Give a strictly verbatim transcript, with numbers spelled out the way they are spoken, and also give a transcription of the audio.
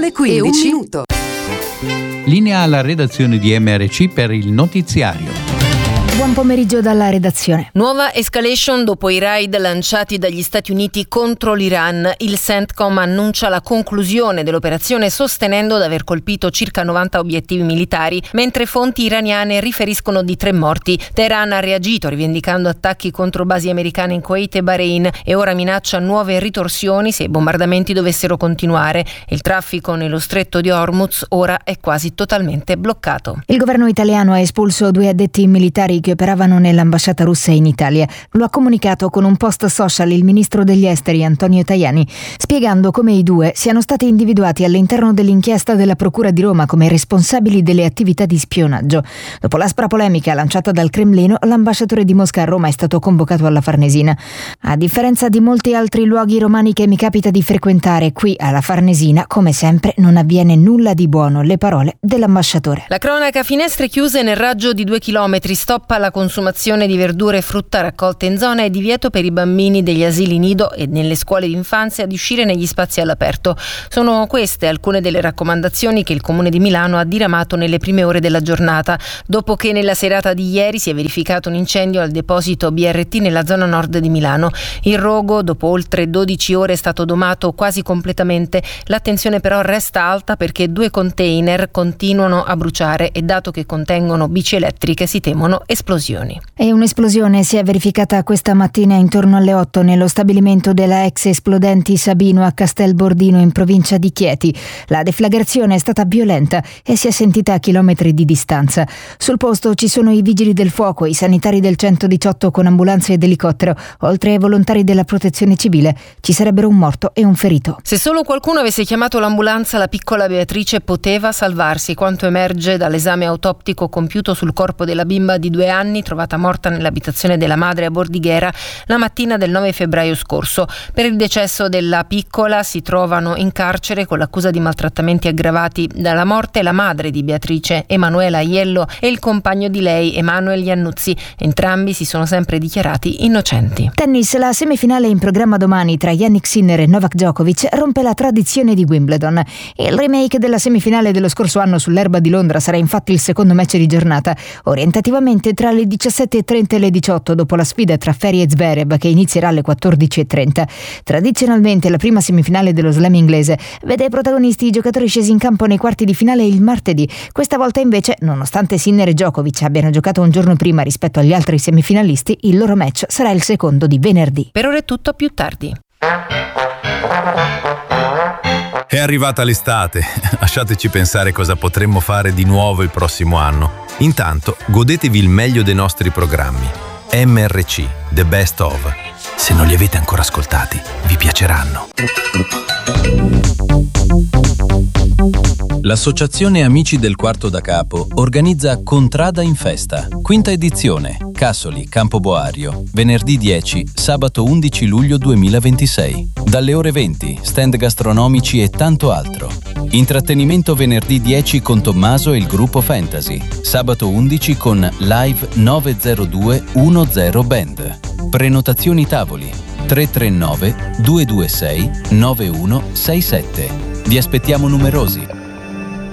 e quindici e un minuto. Linea alla redazione di M R C per il notiziario. Buon pomeriggio dalla redazione. Nuova escalation dopo i raid lanciati dagli Stati Uniti contro l'Iran. Il CENTCOM annuncia la conclusione dell'operazione sostenendo di aver colpito circa novanta obiettivi militari, mentre fonti iraniane riferiscono di tre morti. Teheran ha reagito rivendicando attacchi contro basi americane in Kuwait e Bahrain e ora minaccia nuove ritorsioni se i bombardamenti dovessero continuare. Il traffico nello stretto di Hormuz ora è quasi totalmente bloccato. Il governo italiano ha espulso due addetti militari che operavano nell'ambasciata russa in Italia. Lo ha comunicato con un post social il ministro degli esteri Antonio Tajani, spiegando come i due siano stati individuati all'interno dell'inchiesta della Procura di Roma come responsabili delle attività di spionaggio. Dopo l'aspra polemica lanciata dal Cremlino, l'ambasciatore di Mosca a Roma è stato convocato alla Farnesina. A differenza di molti altri luoghi romani che mi capita di frequentare, qui alla Farnesina, come sempre, non avviene nulla di buono. Le parole dell'ambasciatore. La cronaca: finestre chiuse nel raggio di due chilometri, stoppa la consumazione di verdure e frutta raccolte in zona e divieto per i bambini degli asili nido e nelle scuole d'infanzia di uscire negli spazi all'aperto. Sono queste alcune delle raccomandazioni che il Comune di Milano ha diramato nelle prime ore della giornata, dopo che nella serata di ieri si è verificato un incendio al deposito B R T nella zona nord di Milano. Il rogo, dopo oltre dodici ore, è stato domato quasi completamente. L'attenzione però resta alta perché due container continuano a bruciare e, dato che contengono bici elettriche, si temono esplosioni. E un'esplosione si è verificata questa mattina intorno alle otto nello stabilimento della ex Esplodenti Sabino a Castel Bordino in provincia di Chieti. La deflagrazione è stata violenta e si è sentita a chilometri di distanza. Sul posto ci sono i vigili del fuoco, i sanitari del centodiciotto con ambulanze ed elicottero, oltre ai volontari della protezione civile. Ci sarebbero un morto e un ferito. Se solo qualcuno avesse chiamato l'ambulanza, la piccola Beatrice poteva salvarsi, quanto emerge dall'esame autoptico compiuto sul corpo della bimba di due anni trovata morta nell'abitazione della madre a Bordighera la mattina del nove febbraio scorso. Per il decesso della piccola si trovano in carcere con l'accusa di maltrattamenti aggravati dalla morte la madre di Beatrice, Emanuela Aiello, e il compagno di lei, Emanuel Iannuzzi. Entrambi si sono sempre dichiarati innocenti. Tennis: la semifinale in programma domani tra Jannik Sinner e Novak Djokovic rompe la tradizione di Wimbledon. Il remake della semifinale dello scorso anno sull'erba di Londra sarà infatti il secondo match di giornata, orientativamente tra le diciassette e trenta e le diciotto, dopo la sfida tra Ferri e Zverev che inizierà alle quattordici e trenta. Tradizionalmente la prima semifinale dello slam inglese vede protagonisti i giocatori scesi in campo nei quarti di finale il martedì. Questa volta invece, nonostante Sinner e Djokovic abbiano giocato un giorno prima rispetto agli altri semifinalisti, il loro match sarà il secondo di venerdì. Per ora è tutto, a più tardi. È arrivata l'estate, lasciateci pensare cosa potremmo fare di nuovo il prossimo anno. Intanto, godetevi il meglio dei nostri programmi. M R C, The Best Of. Se non li avete ancora ascoltati, vi piaceranno. L'Associazione Amici del Quarto da Capo organizza Contrada in Festa, quinta edizione, Cassoli, Campoboario, venerdì dieci, sabato undici luglio duemilaventisei. Dalle ore venti, stand gastronomici e tanto altro. Intrattenimento venerdì dieci con Tommaso e il gruppo Fantasy, sabato undici con Live nove zero due uno zero Band. Prenotazioni tavoli tre tre nove due due sei nove uno sei sette. Vi aspettiamo numerosi.